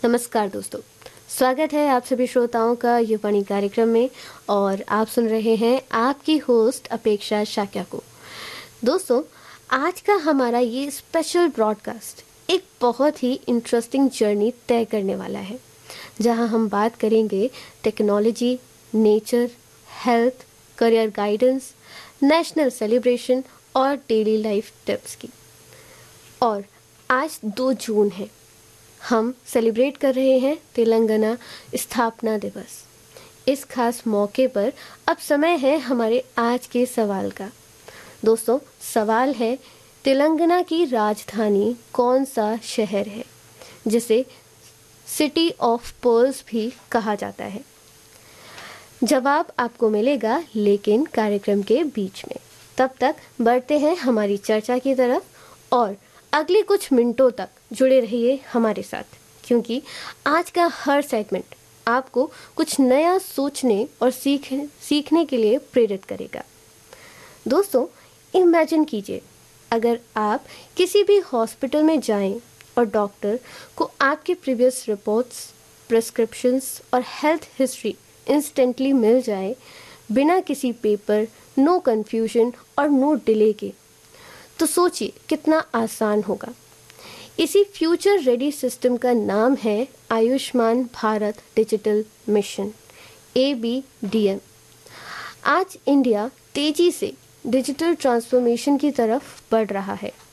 नमस्कार दोस्तों, स्वागत है आप सभी श्रोताओं का युवाणी कार्यक्रम में। और आप सुन रहे हैं आपकी होस्ट अपेक्षा शाक्या को। दोस्तों, आज का हमारा ये स्पेशल ब्रॉडकास्ट एक बहुत ही इंटरेस्टिंग जर्नी तय करने वाला है, जहां हम बात करेंगे technology, nature, health, career guidance, national celebration और डेली लाइफ टिप्स की। और आज 2 जून है, हम सेलिब्रेट कर रहे हैं तेलंगाना स्थापना दिवस। इस खास मौके पर अब समय है हमारे आज के सवाल का। दोस्तों, सवाल है, तेलंगाना की राजधानी कौन सा शहर है जिसे सिटी ऑफ पर्ल्स भी कहा जाता है? जवाब आपको मिलेगा लेकिन कार्यक्रम के बीच में। तब तक बढ़ते हैं हमारी चर्चा की तरफ और अगले कुछ मिनटों तक जुड़े रहिए हमारे साथ, क्योंकि आज का हर सेगमेंट आपको कुछ नया सोचने और सीखने के लिए प्रेरित करेगा। दोस्तों, इमेजिन कीजिए, अगर आप किसी भी हॉस्पिटल में जाएं और डॉक्टर को आपके प्रीवियस रिपोर्ट्स, प्रिस्क्रिप्शंस और हेल्थ हिस्ट्री इंस्टेंटली मिल जाए, बिना किसी पेपर, नो कन्फ्यूजन और नो डिले के। तो सोचिए कितना आसान होगा। इसी फ्यूचर रेडी सिस्टम का नाम है Ayushman Bharat digital mission, ABDM। आज इंडिया तेजी से डिजिटल ट्रांसफॉर्मेशन की तरफ बढ़ रहा है